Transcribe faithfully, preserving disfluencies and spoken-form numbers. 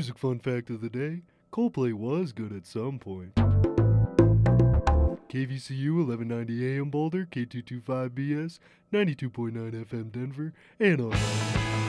Music fun fact of the day, Coldplay was good at some point. K V C U eleven ninety A M Boulder, K two twenty-five B S, ninety-two point nine F M Denver, and online.